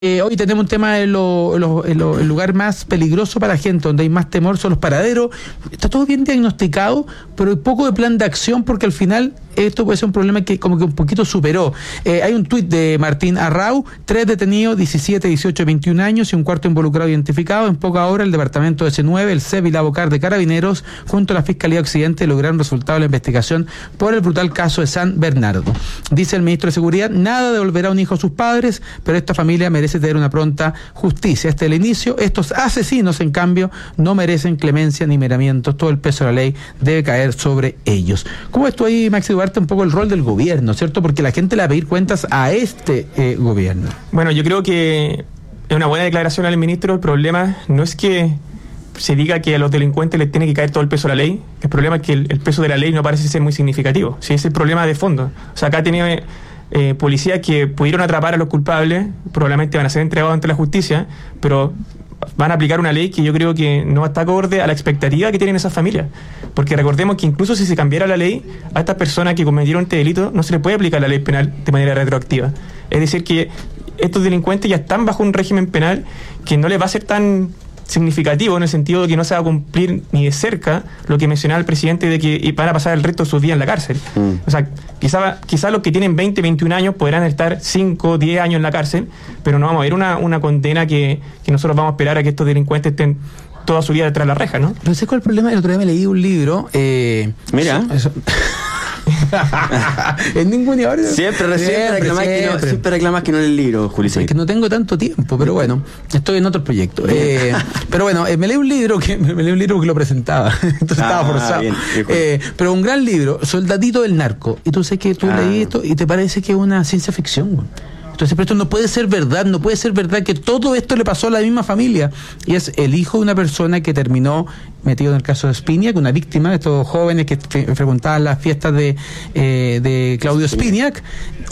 Hoy tenemos un tema el lugar más peligroso para la gente, donde hay más temor, son los paraderos. Está todo bien diagnosticado, pero hay poco de plan de acción, porque al final esto puede ser un problema que como que un poquito superó. Hay un tuit de Martín Arrau: 3 detenidos, 17, 18, 21 años y un cuarto involucrado identificado. En poca hora el departamento S9, el CEP y la Bocar de Carabineros, junto a la Fiscalía Occidente, lograron resultado de la investigación por el brutal caso de San Bernardo. Dice el ministro de Seguridad: nada devolverá un hijo a sus padres, pero esta familia merece tener una pronta justicia. Este es el inicio. Estos asesinos, en cambio, no merecen clemencia ni miramientos. Todo el peso de la ley debe caer sobre ellos. ¿Cómo ves tú ahí, Maxi Duarte, un poco el rol del gobierno, cierto? Porque la gente le va a pedir cuentas a este gobierno. Bueno, yo creo que es una buena declaración al ministro. El problema no es que se diga que a los delincuentes les tiene que caer todo el peso de la ley. El problema es que el peso de la ley no parece ser muy significativo. Sí, ese es el problema de fondo. O sea, acá tiene policías que pudieron atrapar a los culpables, probablemente van a ser entregados ante la justicia, pero van a aplicar una ley que yo creo que no está acorde a la expectativa que tienen esas familias. Porque recordemos que incluso si se cambiara la ley, a estas personas que cometieron este delito no se les puede aplicar la ley penal de manera retroactiva. Es decir, que estos delincuentes ya están bajo un régimen penal que no les va a ser tan significativo, en el sentido de que no se va a cumplir ni de cerca lo que mencionaba el presidente, de que van a pasar el resto de sus días en la cárcel. O sea, quizá los que tienen 20, 21 años podrán estar 5, 10 años en la cárcel, pero no vamos a ver una condena que nosotros vamos a esperar a que estos delincuentes estén toda su vida detrás de la reja, ¿no? Pero sé cuál es el problema. El otro día me leí un libro. Mira. En ningún ahora siempre reclamas que no lees el libro, Julio. Es que no tengo tanto tiempo, pero bueno, estoy en otros proyectos. Pero bueno, me leí un libro que lo presentaba, entonces estaba forzado. Bien, pero un gran libro, Soldadito del Narco. Y tú sé que tú leí esto y te parece que es una ciencia ficción, güey. Entonces, pero esto no puede ser verdad que todo esto le pasó a la misma familia. Y es el hijo de una persona que terminó metido en el caso de Spiniak, una víctima de estos jóvenes que frecuentaban las fiestas de Claudio Spiniak.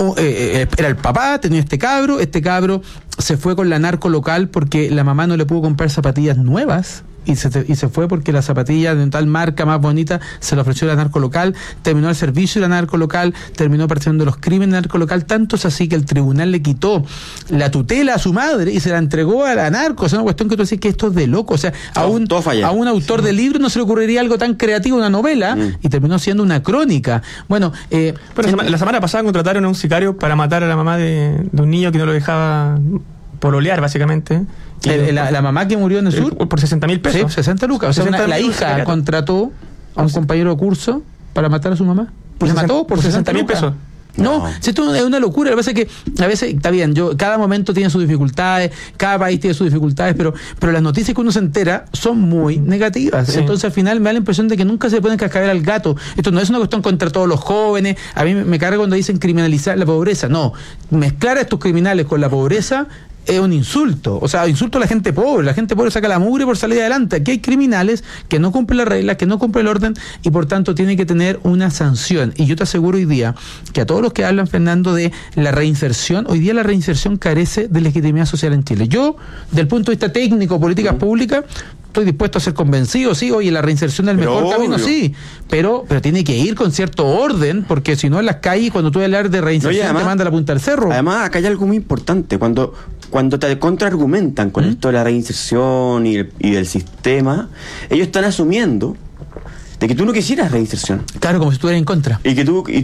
Era el papá, tenía este cabro se fue con la narco local porque la mamá no le pudo comprar zapatillas nuevas. Y se fue porque la zapatilla de tal marca más bonita se la ofreció la narco local, terminó el servicio de la narco local, terminó participando de los crímenes de la narco local, tanto es así que el tribunal le quitó la tutela a su madre y se la entregó a la narco. O sea, una cuestión que tú decís que esto es de loco. O sea, a un autor de libro no se le ocurriría algo tan creativo, una novela, y terminó siendo una crónica. Bueno, la semana pasada contrataron a un sicario para matar a la mamá de un niño que no lo dejaba pololear, básicamente. La mamá que murió en el sur por 60.000 pesos. Sí, 60 lucas. O sea, la hija contrató a un compañero de curso para matar a su mamá. ¿La mató por 60.000 pesos? No, esto es una locura. Lo que pasa es que a veces, está bien, cada momento tiene sus dificultades, cada país tiene sus dificultades, pero las noticias que uno se entera son muy negativas. Sí. Entonces al final me da la impresión de que nunca se pueden cascabear al gato. Esto no es una cuestión contra todos los jóvenes. A mí me carga cuando dicen criminalizar la pobreza. No, mezclar a estos criminales con la pobreza es un insulto. O sea, insulto a la gente pobre. La gente pobre saca la mugre por salir adelante. Aquí hay criminales que no cumplen las reglas, que no cumplen el orden, y por tanto tiene que tener una sanción. Y yo te aseguro hoy día que a todos los que hablan, Fernando, de la reinserción, hoy día la reinserción carece de legitimidad social en Chile. Yo, del punto de vista técnico, políticas públicas, estoy dispuesto a ser convencido, sí, oye, la reinserción es el mejor camino, sí, pero tiene que ir con cierto orden, porque si no en las calles, cuando tú vas a hablar de reinserción, además, te manda la punta del cerro. Además, acá hay algo muy importante, cuando te contraargumentan con esto de la reinserción y del sistema, ellos están asumiendo de que tú no quisieras reinserción. Claro, como si tú eras en contra. Y que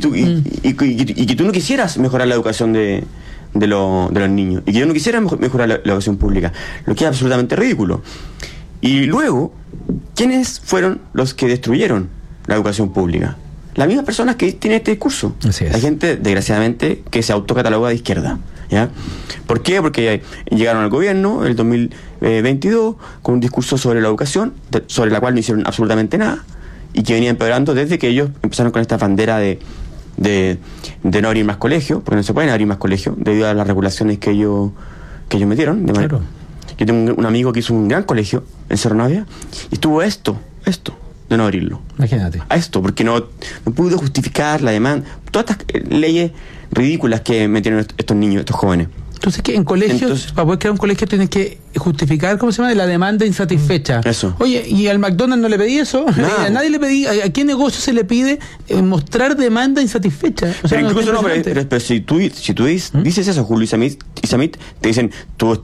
tú no quisieras mejorar la educación de los niños, y que yo no quisiera mejorar la educación pública, lo que es absolutamente ridículo. Y luego, ¿quiénes fueron los que destruyeron la educación pública? Las mismas personas que tienen este discurso. Así es. La gente, desgraciadamente, que se autocataloga de izquierda, ¿ya? ¿Por qué? Porque llegaron al gobierno en el 2022 con un discurso sobre la educación, sobre la cual no hicieron absolutamente nada, y que venía empeorando desde que ellos empezaron con esta bandera de no abrir más colegios, porque no se pueden abrir más colegios debido a las regulaciones que ellos metieron. Claro. Yo tengo un amigo que hizo un gran colegio en Cerro Navia y estuvo esto de no abrirlo. Imagínate. A esto, porque no pudo justificar la demanda. Todas estas leyes ridículas que metieron estos niños, estos jóvenes. Entonces, que en colegios, para poder crear un colegio, tienes que justificar, ¿cómo se llama?, la demanda insatisfecha. Eso. Oye, y al McDonald's no le pedí eso. A nadie le pedí. ¿A qué negocio se le pide mostrar demanda insatisfecha? O sea, pero incluso pero si tú dices eso, Julio Isamit, te dicen, tú